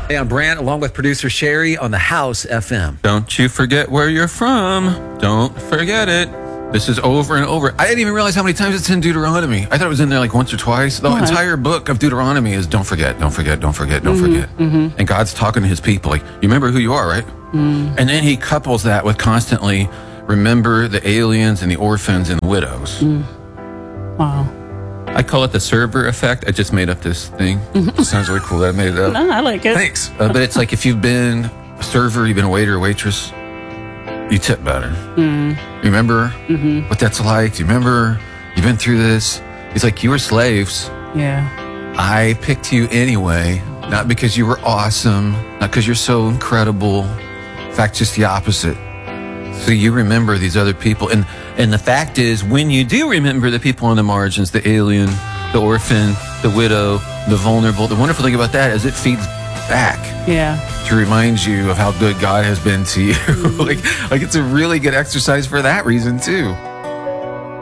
Hey, I'm Brant, along with producer Sherry on the House FM. Don't you forget where you're from. Don't forget it. This is over and over. I didn't even realize how many times it's in Deuteronomy. I thought it was in there like once or twice. The entire book of Deuteronomy is don't forget, don't forget, don't forget, don't forget. And God's talking to his people like, you remember who you are, right? And then he couples that with constantly remember the aliens and the orphans and the widows. Wow. I call it the server effect. I just made up this thing. It sounds really cool that I made it up. No, I like it. Thanks. But it's like if you've been a server, you've been a waiter or waitress, you tip better. You remember what that's like? Do you remember you've been through this? He's like, you were slaves. Yeah. I picked you anyway, not because you were awesome, not because you're so incredible. In fact, just the opposite. So you remember these other people. And the fact is, when you do remember the people on the margins, the alien, the orphan, the widow, the vulnerable, the wonderful thing about that is it feeds back. Yeah. To remind you of how good God has been to you. like it's a really good exercise for that reason too.